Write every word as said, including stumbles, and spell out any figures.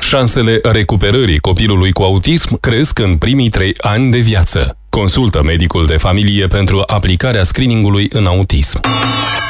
Șansele recuperării copilului cu autism cresc în primii trei ani de viață. Consultă medicul de familie pentru aplicarea screeningului în autism.